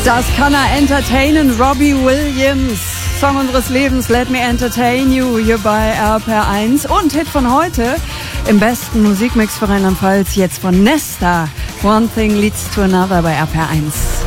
Das kann er entertainen, Robbie Williams. Song unseres Lebens, Let Me Entertain You, hier bei RPR1. Und Hit von heute im besten Musikmix für Rheinland-Pfalz, jetzt von Nesta. One Thing Leads to Another bei RPR1.